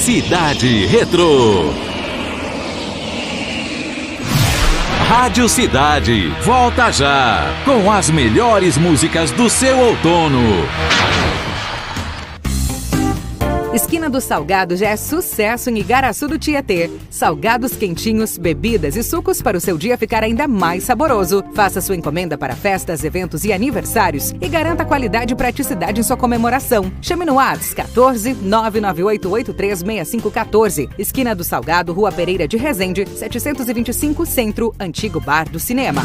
Cidade Retrô. Rádio Cidade, volta já, com as melhores músicas do seu outono. Esquina do Salgado já é sucesso em Igaraçu do Tietê. Salgados quentinhos, bebidas e sucos para o seu dia ficar ainda mais saboroso. Faça sua encomenda para festas, eventos e aniversários e garanta qualidade e praticidade em sua comemoração. Chame no WhatsApp 14 998836514. Esquina do Salgado, Rua Pereira de Resende, 725 Centro, Antigo Bar do Cinema.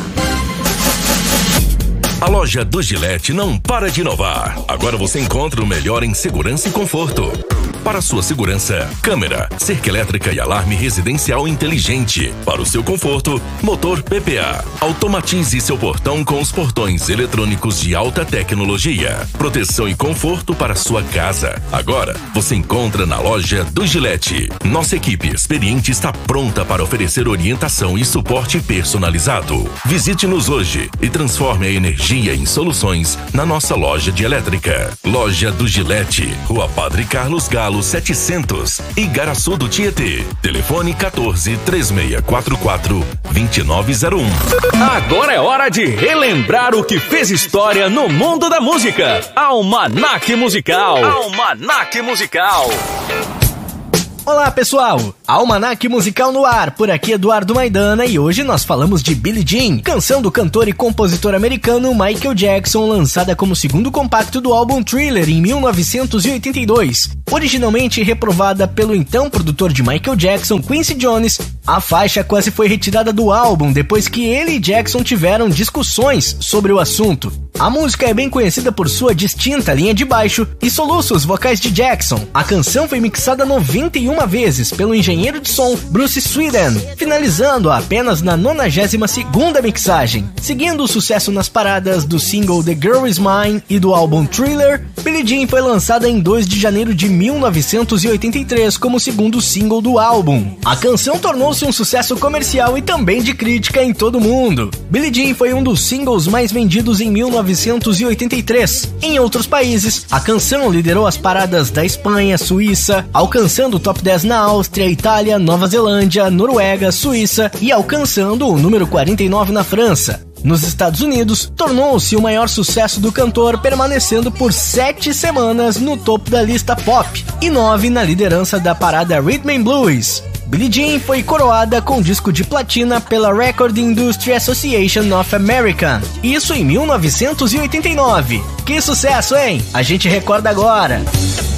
A loja do Gillette não para de inovar. Agora você encontra o melhor em segurança e conforto. Para sua segurança, câmera, cerca elétrica e alarme residencial inteligente. Para o seu conforto, motor PPA. Automatize seu portão com os portões eletrônicos de alta tecnologia. Proteção e conforto para sua casa. Agora, você encontra na loja do Gillette. Nossa equipe experiente está pronta para oferecer orientação e suporte personalizado. Visite-nos hoje e transforme a energia em soluções na nossa loja de elétrica. Loja do Gillette, Rua Padre Carlos Galo 700, Igaraçu do Tietê. Telefone 14 3644 2901. Agora é hora de relembrar o que fez história no mundo da música. Almanac Musical. Almanac Musical. Olá pessoal, Almanac Musical no ar, por aqui Eduardo Maidana e hoje nós falamos de Billie Jean, canção do cantor e compositor americano Michael Jackson, lançada como segundo compacto do álbum Thriller em 1982. Originalmente reprovada pelo então produtor de Michael Jackson, Quincy Jones, a faixa quase foi retirada do álbum depois que ele e Jackson tiveram discussões sobre o assunto. A música é bem conhecida por sua distinta linha de baixo e soluços vocais de Jackson. A canção foi mixada 91 vezes pelo engenheiro de som Bruce Sweden, finalizando apenas na 92ª mixagem. Seguindo o sucesso nas paradas do single The Girl Is Mine e do álbum Thriller, Billie Jean foi lançada em 2 de janeiro de 1983 como segundo single do álbum. A canção tornou-se um sucesso comercial e também de crítica em todo o mundo. Billie Jean foi um dos singles mais vendidos em 1983. Em outros países, a canção liderou as paradas da Espanha, Suíça, alcançando o top 10 na Áustria, Itália, Nova Zelândia, Noruega, Suíça e alcançando o número 49 na França. Nos Estados Unidos, tornou-se o maior sucesso do cantor, permanecendo por 7 semanas no topo da lista pop e 9 na liderança da parada Rhythm and Blues. Billie Jean foi coroada com disco de platina pela Record Industry Association of America, isso em 1989. Que sucesso, hein? A gente recorda agora.